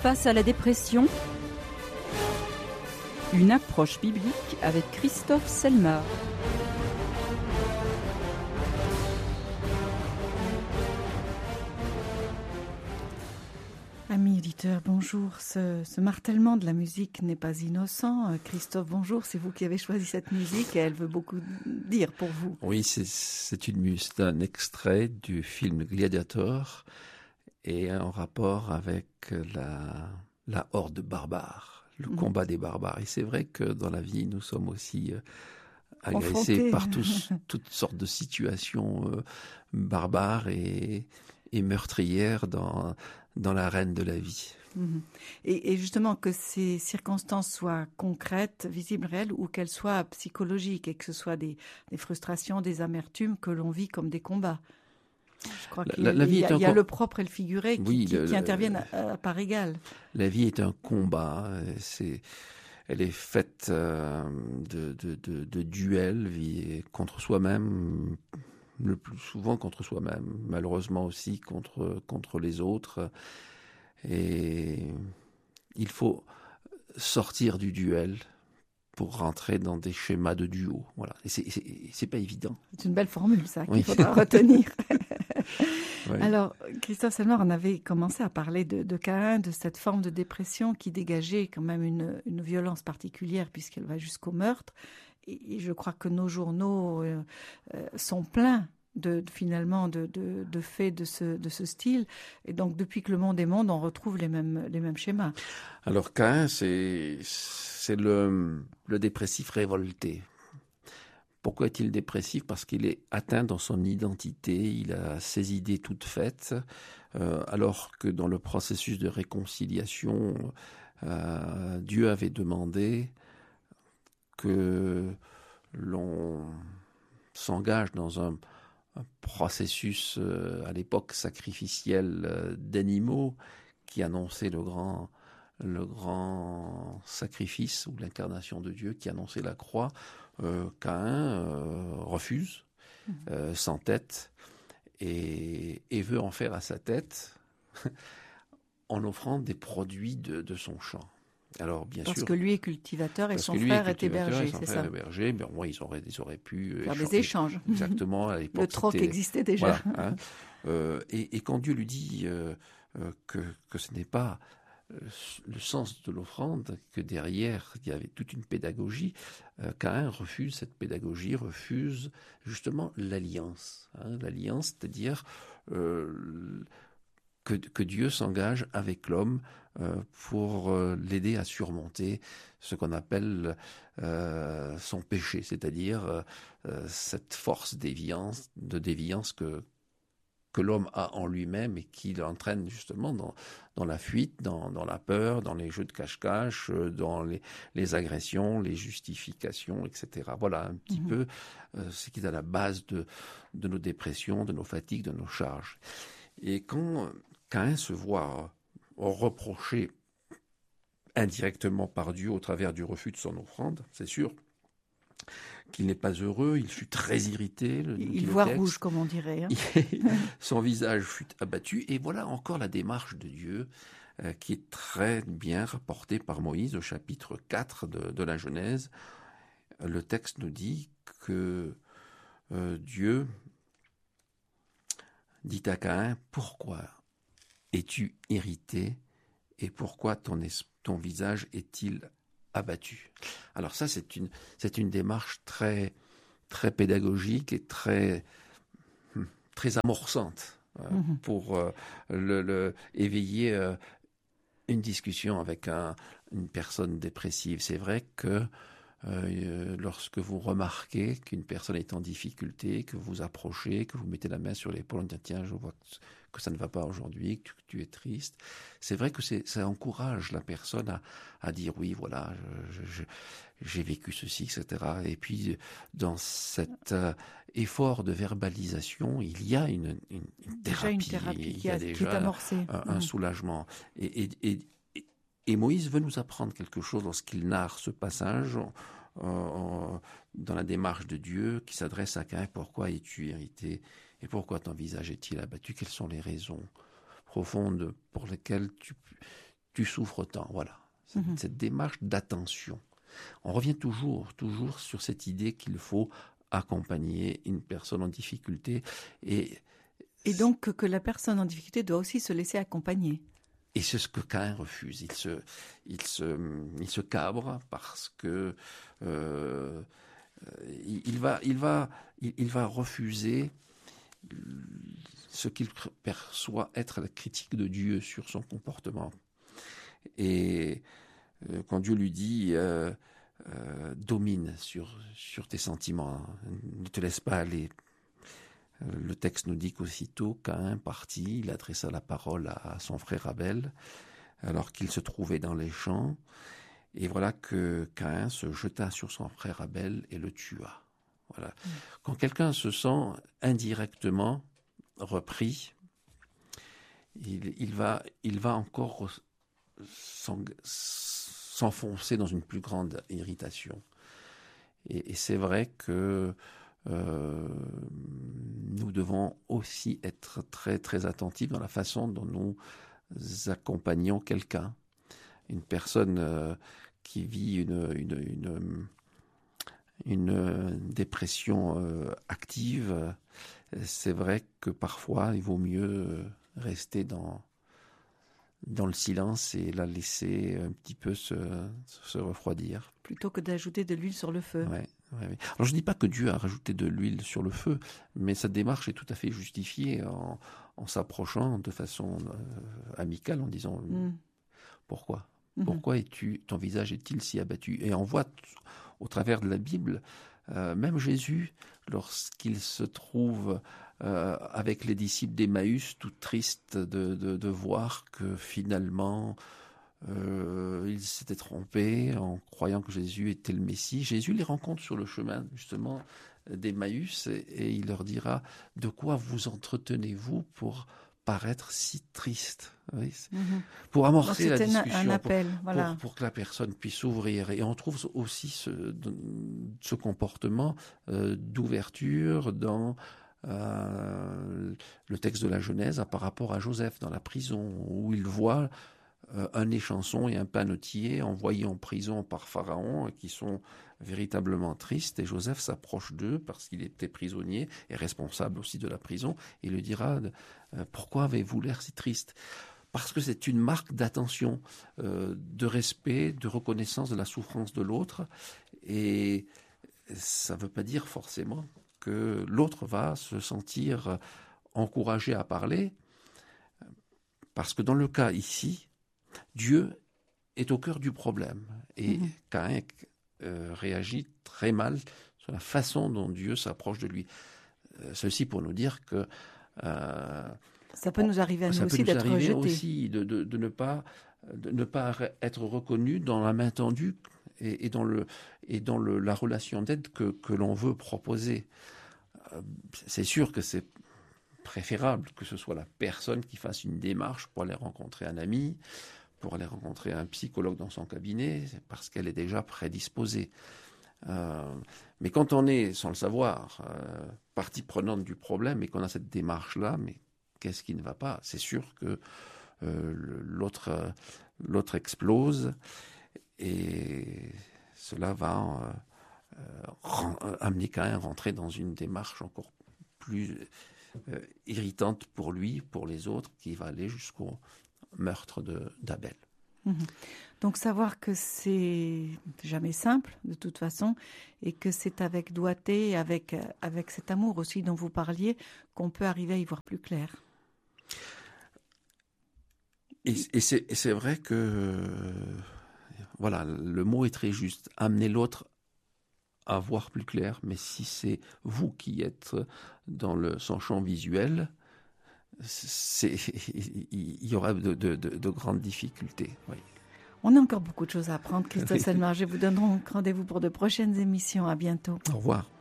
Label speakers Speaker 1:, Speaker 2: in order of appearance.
Speaker 1: face à la dépression, une approche biblique avec Christophe Selmar.
Speaker 2: Amis auditeurs, bonjour. Ce martèlement de la musique n'est pas innocent. Christophe, bonjour. C'est vous qui avez choisi cette musique et elle veut beaucoup dire pour vous.
Speaker 3: Oui, c'est un extrait du film Gladiator et en rapport avec la horde barbare, le combat des barbares. Et c'est vrai que dans la vie, nous sommes aussi agressés par toutes sortes de situations barbares et meurtrières dans l'arène de la vie.
Speaker 2: Et justement, que ces circonstances soient concrètes, visibles, réelles, ou qu'elles soient psychologiques, et que ce soit des frustrations, des amertumes que l'on vit comme des combats. Je crois qu'il y a le propre et le figuré qui interviennent à part égale.
Speaker 3: La vie est un combat. Elle est faite de duels contre soi-même, le plus souvent contre soi-même, malheureusement aussi contre les autres. Et il faut sortir du duel pour rentrer dans des schémas de duo. Voilà. Et c'est pas évident.
Speaker 2: C'est une belle formule, ça, qu'il faudra retenir.
Speaker 3: Oui.
Speaker 2: Alors, Christophe Selmar, on avait commencé à parler de Caïn, de cette forme de dépression qui dégageait quand même une violence particulière puisqu'elle va jusqu'au meurtre. Et je crois que nos journaux sont pleins finalement de faits de ce style. Et donc, depuis que le monde est monde, on retrouve les mêmes schémas.
Speaker 3: Alors, Caïn, c'est le dépressif révolté. Pourquoi est-il dépressif ? Parce qu'il est atteint dans son identité, il a ses idées toutes faites, alors que dans le processus de réconciliation, Dieu avait demandé que l'on s'engage dans un processus à l'époque sacrificiel d'animaux qui annonçait le grand sacrifice ou l'incarnation de Dieu qui annonçait la croix. Caïn refuse, s'entête et veut en faire à sa tête en offrant des produits de son champ. Alors, bien
Speaker 2: parce
Speaker 3: sûr,
Speaker 2: que lui est cultivateur et son frère était berger, c'est ça.
Speaker 3: Berger, mais bon, ils auraient pu
Speaker 2: faire des échanges.
Speaker 3: Exactement. À l'époque,
Speaker 2: le troc existait déjà.
Speaker 3: Voilà, et quand Dieu lui dit que ce n'est pas le sens de l'offrande, que derrière il y avait toute une pédagogie, Caïn refuse cette pédagogie, refuse justement l'alliance. L'alliance, c'est-à-dire que Dieu s'engage avec l'homme pour l'aider à surmonter ce qu'on appelle son péché, c'est-à-dire cette force de déviance que l'homme a en lui-même et qui l'entraîne justement dans la fuite, dans la peur, dans les jeux de cache-cache, dans les agressions, les justifications, etc. Voilà un petit peu ce qui est à la base de nos dépressions, de nos fatigues, de nos charges. Et quand Caïn se voit reproché indirectement par Dieu au travers du refus de son offrande, c'est sûr qu'il n'est pas heureux, il fut très irrité.
Speaker 2: Il voit rouge, comme on dirait.
Speaker 3: Son visage fut abattu. Et voilà encore la démarche de Dieu qui est très bien rapportée par Moïse au chapitre 4 de la Genèse. Le texte nous dit que Dieu dit à Caïn, « Pourquoi es-tu irrité et pourquoi ton visage est-il abattu ?» Alors ça, c'est une démarche très, très pédagogique et très amorçante pour éveiller une discussion avec une personne dépressive. C'est vrai que lorsque vous remarquez qu'une personne est en difficulté, que vous approchez, que vous mettez la main sur l'épaule en disant « Tiens, je vois que ça ne va pas aujourd'hui, que tu es triste », c'est vrai que ça encourage la personne à dire « Oui, voilà, j'ai vécu ceci, etc. » Et puis, dans cet effort de verbalisation, il y a une thérapie,
Speaker 2: qui est amorcée.
Speaker 3: Un soulagement. Et Moïse veut nous apprendre quelque chose lorsqu'il narre ce passage dans la démarche de Dieu qui s'adresse à Caïn. Pourquoi es-tu irrité et pourquoi ton visage est-il abattu ? Quelles sont les raisons profondes pour lesquelles tu souffres tant. Voilà, cette démarche d'attention. On revient toujours sur cette idée qu'il faut accompagner une personne en difficulté. Et
Speaker 2: donc que la personne en difficulté doit aussi se laisser accompagner.
Speaker 3: Et c'est ce que Caïn refuse. Il se cabre parce que il va refuser ce qu'il perçoit être la critique de Dieu sur son comportement. Et quand Dieu lui dit domine sur tes sentiments, ne te laisse pas aller. Le texte nous dit qu'aussitôt Caïn partit, il adressa la parole à son frère Abel, alors qu'il se trouvait dans les champs. Et voilà que Caïn se jeta sur son frère Abel et le tua. Voilà. Quand quelqu'un se sent indirectement repris, il va encore s'enfoncer dans une plus grande irritation. Et c'est vrai que nous devons aussi être très très attentifs dans la façon dont nous accompagnons quelqu'un, une personne qui vit une dépression active. C'est vrai que parfois il vaut mieux rester dans le silence et la laisser un petit peu se refroidir.
Speaker 2: Plutôt que d'ajouter de l'huile sur le feu.
Speaker 3: Ouais. Alors je ne dis pas que Dieu a rajouté de l'huile sur le feu, mais sa démarche est tout à fait justifiée en s'approchant de façon amicale, en disant pourquoi ton visage est-il si abattu? Et on voit au travers de la Bible, même Jésus, lorsqu'il se trouve avec les disciples d'Emmaüs, tout triste de voir que finalement ils s'étaient trompés en croyant que Jésus était le Messie. Jésus les rencontre sur le chemin justement d'Emmaüs et il leur dira: de quoi vous entretenez-vous pour paraître si triste? Oui, pour amorcer la discussion,
Speaker 2: un appel,
Speaker 3: pour que la personne puisse s'ouvrir. Et on trouve aussi ce comportement d'ouverture dans le texte de la Genèse par rapport à Joseph dans la prison, où il voit un échanson et un panetier envoyés en prison par Pharaon qui sont véritablement tristes, et Joseph s'approche d'eux parce qu'il était prisonnier et responsable aussi de la prison, et lui dira pourquoi avez-vous l'air si triste? Parce que c'est une marque d'attention, de respect, de reconnaissance de la souffrance de l'autre, et ça ne veut pas dire forcément que l'autre va se sentir encouragé à parler, parce que dans le cas ici, Dieu est au cœur du problème. Et Caïn réagit très mal sur la façon dont Dieu s'approche de lui. Ceci pour nous dire que
Speaker 2: ça peut nous arriver à nous aussi d'être rejetés.
Speaker 3: Aussi de ne pas être reconnu dans la main tendue et dans la relation d'aide que l'on veut proposer. C'est sûr que c'est préférable que ce soit la personne qui fasse une démarche pour aller rencontrer un ami, pour aller rencontrer un psychologue dans son cabinet, parce qu'elle est déjà prédisposée. Mais quand on est, sans le savoir, partie prenante du problème et qu'on a cette démarche-là, mais qu'est-ce qui ne va pas? C'est sûr que l'autre explose et cela va amener Caïn à rentrer dans une démarche encore plus irritante pour lui, pour les autres, qui va aller jusqu'au meurtre d'Abel.
Speaker 2: Donc savoir que c'est jamais simple de toute façon et que c'est avec doigté, avec cet amour aussi dont vous parliez, qu'on peut arriver à y voir plus clair.
Speaker 3: Et c'est vrai que voilà, le mot est très juste, amener l'autre à voir plus clair, mais si c'est vous qui êtes dans son champ visuel, il y aura de grandes difficultés. Oui.
Speaker 2: On a encore beaucoup de choses à apprendre, Christophe Selmar. Je vous donne donc rendez-vous pour de prochaines émissions. À bientôt.
Speaker 3: Au revoir.